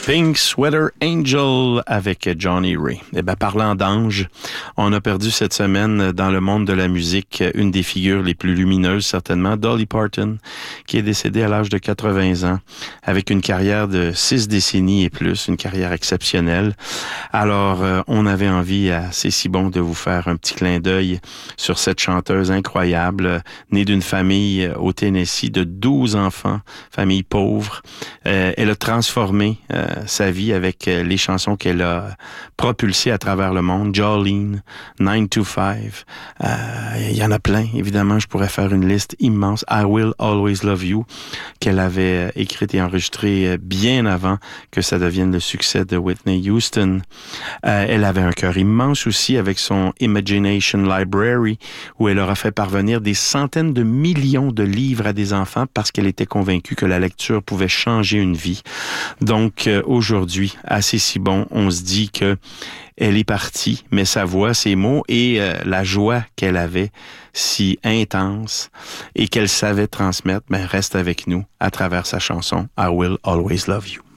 Pink Sweater Angel avec Johnny Ray. Eh bien, parlant d'ange, on a perdu cette semaine dans le monde de la musique une des figures les plus lumineuses, certainement, Dolly Parton, qui est décédée à l'âge de 80 ans, avec une carrière de 6 décennies et plus, une carrière exceptionnelle. Alors, on avait envie à C'est si bon de vous faire un petit clin d'œil sur cette chanteuse incroyable, née d'une famille au Tennessee de 12 enfants, famille pauvre. Elle a transformé sa vie avec les chansons qu'elle a propulsées à travers le monde. Jolene, 9 to 5. Il y en a plein, évidemment. Je pourrais faire une liste immense. I Will Always Love You, qu'elle avait écrite et enregistrée bien avant que ça devienne le succès de Whitney Houston. Elle avait un cœur immense aussi avec son Imagination Library, où elle aura fait parvenir des centaines de millions de livres à des enfants parce qu'elle était convaincue que la lecture pouvait changer une vie. Donc, aujourd'hui, à C'est si bon, on se dit que elle est partie, mais sa voix, ses mots et la joie qu'elle avait si intense et qu'elle savait transmettre, reste avec nous à travers sa chanson I Will Always Love You.